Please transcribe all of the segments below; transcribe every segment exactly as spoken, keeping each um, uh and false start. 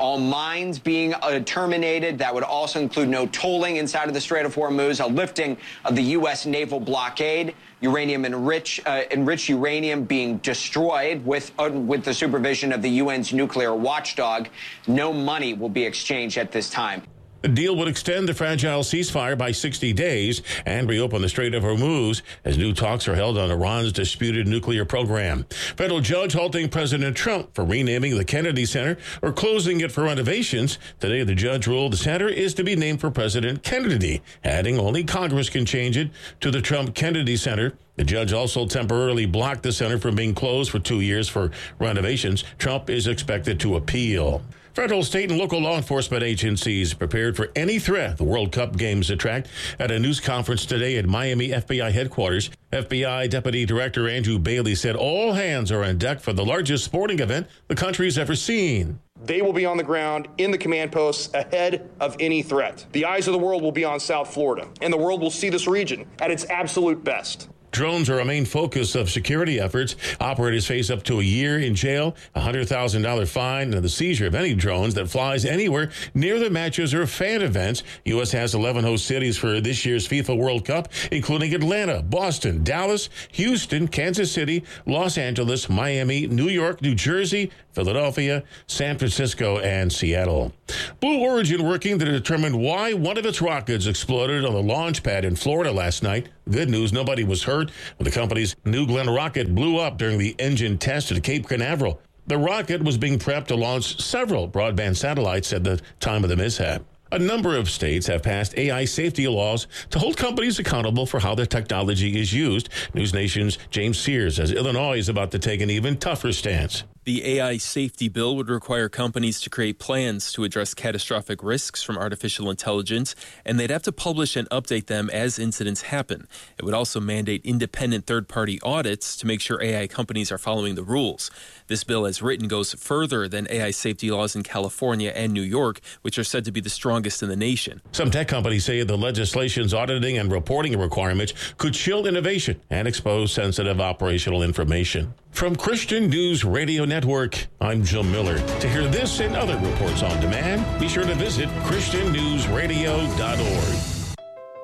all mines being uh, terminated. That would also include no tolling inside of the Strait of Hormuz, a lifting of the U S naval blockade, uranium enrich, uh, enriched uranium being destroyed with, uh, with the supervision of the U N's nuclear watchdog. No money will be exchanged at this time. The deal would extend the fragile ceasefire by sixty days and reopen the Strait of Hormuz as new talks are held on Iran's disputed nuclear program. Federal judge halting President Trump for renaming the Kennedy Center or closing it for renovations. Today, the judge ruled the center is to be named for President Kennedy, adding only Congress can change it to the Trump Kennedy Center. The judge also temporarily blocked the center from being closed for two years for renovations. Trump is expected to appeal. Federal, state, and local law enforcement agencies prepared for any threat the World Cup games attract. At a news conference today at Miami F B I headquarters, F B I Deputy Director Andrew Bailey said all hands are on deck for the largest sporting event the country's ever seen. They will be on the ground in the command posts ahead of any threat. The eyes of the world will be on South Florida, and the world will see this region at its absolute best. Drones are a main focus of security efforts. Operators face up to a year in jail, a one hundred thousand dollars fine, and the seizure of any drones that flies anywhere near the matches or fan events. U S has eleven host cities for this year's FIFA World Cup, including Atlanta, Boston, Dallas, Houston, Kansas City, Los Angeles, Miami, New York, New Jersey, Philadelphia, San Francisco, and Seattle. Blue Origin working to determine why one of its rockets exploded on the launch pad in Florida last night. Good news, nobody was hurt when the company's New Glenn rocket blew up during the engine test at Cape Canaveral. The rocket was being prepped to launch several broadband satellites at the time of the mishap. A number of states have passed A I safety laws to hold companies accountable for how their technology is used. News Nation's James Sears says Illinois is about to take an even tougher stance. The A I safety bill would require companies to create plans to address catastrophic risks from artificial intelligence, and they'd have to publish and update them as incidents happen. It would also mandate independent third-party audits to make sure A I companies are following the rules. This bill, as written, goes further than A I safety laws in California and New York, which are said to be the strongest in the nation. Some tech companies say the legislation's auditing and reporting requirements could chill innovation and expose sensitive operational information. From Christian News Radio Network, I'm Jim Miller. To hear this and other reports on demand, be sure to visit christian news radio dot org.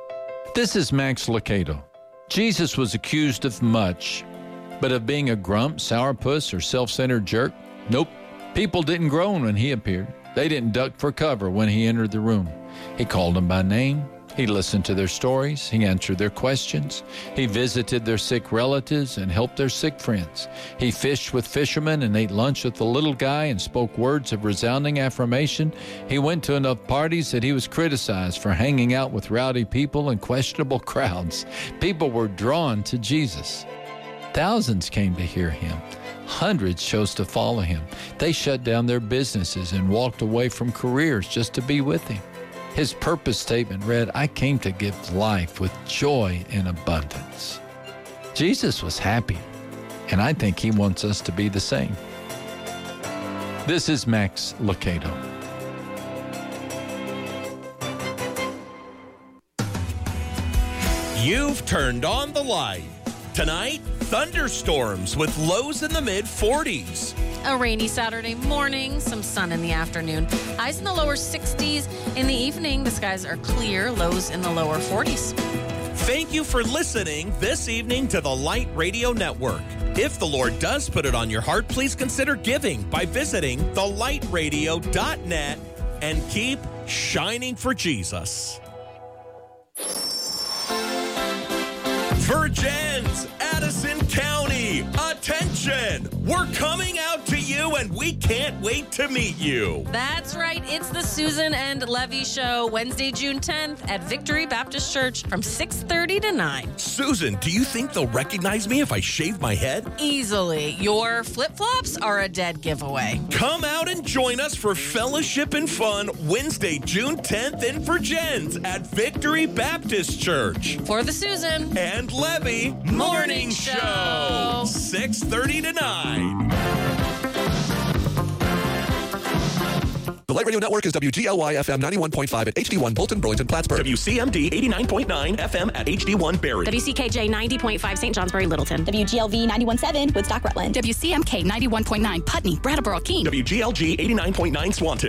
This is Max Lucado. Jesus was accused of much, but of being a grump, sourpuss, or self-centered jerk? Nope. People didn't groan when he appeared. They didn't duck for cover when he entered the room. He called them by name. He listened to their stories. He answered their questions. He visited their sick relatives and helped their sick friends. He fished with fishermen and ate lunch with the little guy and spoke words of resounding affirmation. He went to enough parties that he was criticized for hanging out with rowdy people and questionable crowds. People were drawn to Jesus. Thousands came to hear him. Hundreds chose to follow him. They shut down their businesses and walked away from careers just to be with him. His purpose statement read, "I came to give life with joy in abundance." Jesus was happy, and I think he wants us to be the same. This is Max Lucado. You've turned on the light. Tonight, thunderstorms with lows in the mid forties. A rainy Saturday morning, some sun in the afternoon. Highs in the lower sixties. In the evening, the skies are clear, lows in the lower forties. Thank you for listening this evening to the Light Radio Network. If the Lord does put it on your heart, please consider giving by visiting the light radio dot net and keep shining for Jesus. Virgins, Addison County, attention! We're coming out to you and we can't wait to meet you. That's right. It's the Susan and Levy Show, Wednesday, June tenth at Victory Baptist Church from six thirty to nine. Susan, do you think they'll recognize me if I shave my head? Easily. Your flip-flops are a dead giveaway. Come out and join us for fellowship and fun Wednesday, June tenth in Virgins at Victory Baptist Church. For the Susan and Levy Morning, Morning Show, Show. six thirty to nine. The Light Radio Network is W G L Y F M ninety-one point five at H D one Bolton, Burlington, Plattsburgh. W C M D eighty-nine point nine F M at H D one Barrie. W C K J ninety point five Saint Johnsbury, Littleton. W G L V ninety-one point seven Woodstock, Rutland. W C M K ninety-one point nine Putney, Brattleboro, Keene. W G L G eighty-nine point nine Swanton.